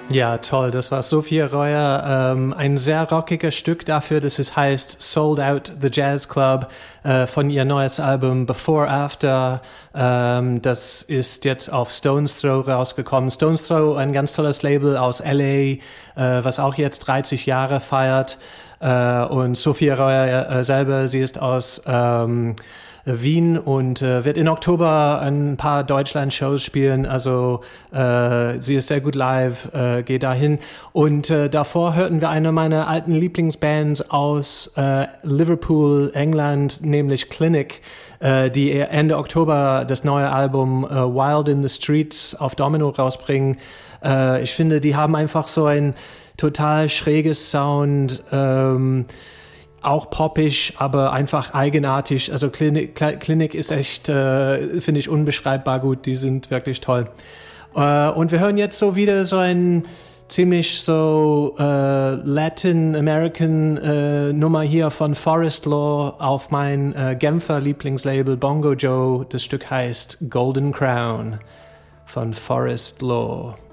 Ja, toll. Das war Sophia Reuer. Ein sehr rockiges Stück dafür, dass es heißt Sold Out The Jazz Club von ihr neues Album Before After. Das ist jetzt auf Stones Throw rausgekommen. Stones Throw, ein ganz tolles Label aus LA, was auch jetzt 30 Jahre feiert. Und Sophia Reuer selber, sie ist aus Wien und wird in Oktober ein paar Deutschland-Shows spielen, also sie ist sehr gut live, geht dahin. Und davor hörten wir eine meiner alten Lieblingsbands aus Liverpool, England, nämlich Clinic, die Ende Oktober das neue Album Wild in the Streets auf Domino rausbringen. Ich finde, die haben einfach so ein total schräges Sound, auch poppig, aber einfach eigenartig. Also Clinic ist echt, finde ich, unbeschreibbar gut. Die sind wirklich toll. Und wir hören jetzt so wieder so ein ziemlich so Latin American Nummer hier von Forest Law auf mein Genfer Lieblingslabel Bongo Joe. Das Stück heißt Golden Crown von Forest Law.